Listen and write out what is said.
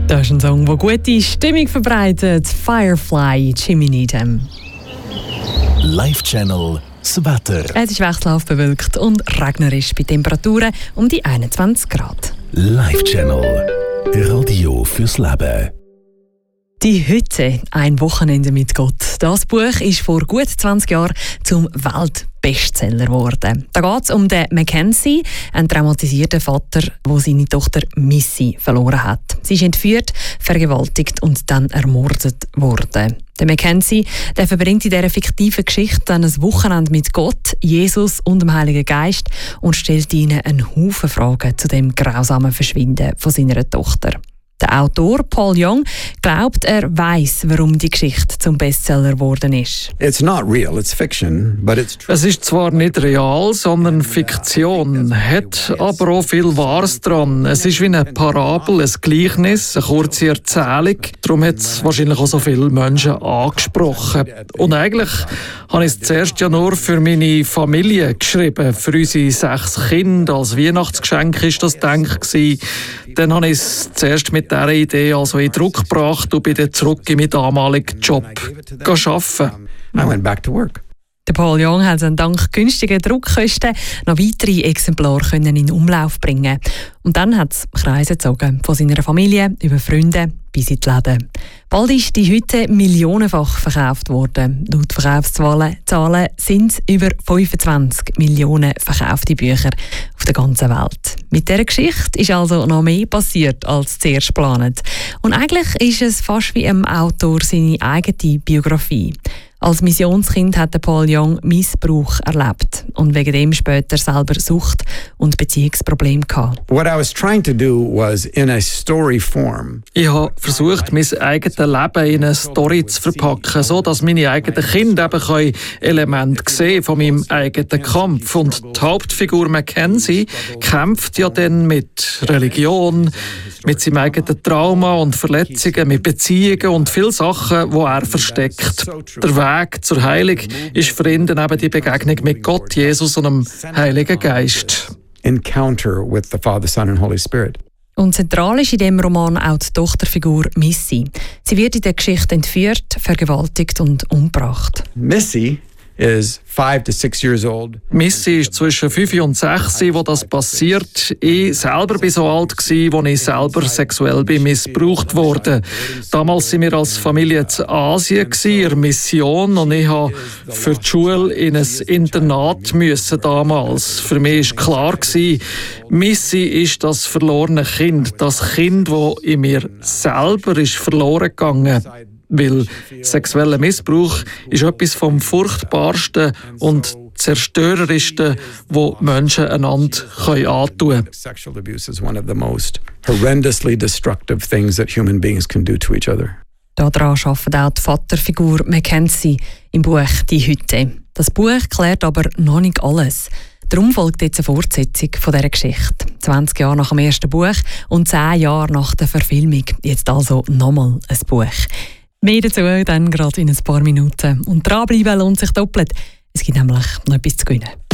Das ist ein Song, der gute Stimmung verbreitet. Firefly, Jimmy Needham. Live Channel, das Wetter. Es ist wechselhaft bewölkt und regnerisch bei Temperaturen um die 21 Grad. Live Channel, Radio fürs Leben. Die Hütte, ein Wochenende mit Gott. Das Buch ist vor gut 20 Jahren zum Weltbestseller geworden. Da geht es um den Mackenzie, einen traumatisierten Vater, der seine Tochter Missy verloren hat. Sie ist entführt, vergewaltigt und dann ermordet worden. Der Mackenzie, der verbringt in dieser fiktiven Geschichte dann ein Wochenende mit Gott, Jesus und dem Heiligen Geist und stellt ihnen einen Haufen Fragen zu dem grausamen Verschwinden von seiner Tochter. Der Autor Paul Young glaubt, er weiss, warum die Geschichte zum Bestseller geworden ist. It's not real, it's fiction, but it's true. Es ist zwar nicht real, sondern Fiktion, hat aber auch viel Wahres dran. Es ist wie eine Parabel, ein Gleichnis, eine kurze Erzählung. Darum hat es wahrscheinlich auch so viele Menschen angesprochen. Und eigentlich habe ich es zuerst ja nur für meine Familie geschrieben. Für unsere 6 Kinder als Weihnachtsgeschenk war das gedacht. Dann habe ich es zuerst mit dieser Idee also in Druck gebracht und bin dann zurück in meinen damaligen Job arbeiten. I went back to work. Der Paul Young hat dann dank günstigen Druckkosten noch weitere Exemplare in Umlauf bringen. Und dann hat es Kreise gezogen, von seiner Familie über Freunde bis in die Läden. Bald ist die Hütte millionenfach verkauft worden. Laut Verkaufszahlen sind es über 25 Millionen verkaufte Bücher auf der ganzen Welt. Mit dieser Geschichte ist also noch mehr passiert als zuerst geplant. Und eigentlich ist es fast wie einem Autor seine eigene Biografie. Als Missionskind hat Paul Young Missbrauch erlebt und wegen dem später selber Sucht- und Beziehungsprobleme gehabt. What I was trying to do was in a story form. Ich habe versucht, mein eigenes Leben in eine Story zu verpacken, so dass meine eigenen Kinder eben Elemente sehen von meinem eigenen Kampf. Und die Hauptfigur Mackenzie kämpft ja dann mit Religion, mit seinem eigenen Trauma und Verletzungen, mit Beziehungen und vielen Sachen, die er versteckt. Der Weg zur Heilung ist für ihn dann eben die Begegnung mit Gott, Jesus und dem Heiligen Geist. Encounter with the Father, Son and Holy Spirit. Und zentral ist in diesem Roman auch die Tochterfigur Missy. Sie wird in der Geschichte entführt, vergewaltigt und umgebracht. Missy is 5 to 6 years old. Missy ist zwischen 5 und 6, wo das passiert. Ich selber war so alt, als ich selber sexuell missbraucht wurde. Damals waren wir als Familie in Asien, in der Mission, und ich musste für die Schule in ein Internat damals. Für mich war klar, Missy ist das verlorene Kind. Das Kind, das in mir selber ist verloren gegangen. Weil sexueller Missbrauch ist etwas vom Furchtbarsten und Zerstörerischsten, was Menschen einander antun können. Sexual abuse is one of the most horrendously destructive things that human beings can do to each other. Daran arbeitet auch die Vaterfigur Mackenzie im Buch «Die Hütte». Das Buch klärt aber noch nicht alles. Darum folgt jetzt eine Fortsetzung von dieser Geschichte. 20 Jahre nach dem ersten Buch und 10 Jahre nach der Verfilmung. Jetzt also nochmal ein Buch. Mehr dazu dann gerade in ein paar Minuten. Und dranbleiben lohnt sich doppelt. Es gibt nämlich noch etwas zu gewinnen.